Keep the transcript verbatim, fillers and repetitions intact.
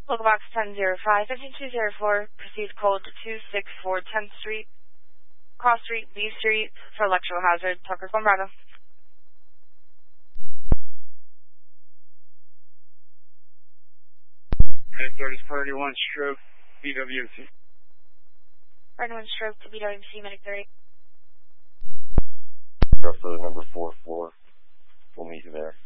Local box ten zero five, fifteen two zero four, proceed code two six four tenth Street, Cross Street, B Street, for electrical hazard, Tucker Colorado. eight thirty, priority one, stroke, B W M C. Priority one stroke to B W M C, medic thirty. Go for the number four four. We'll meet you there.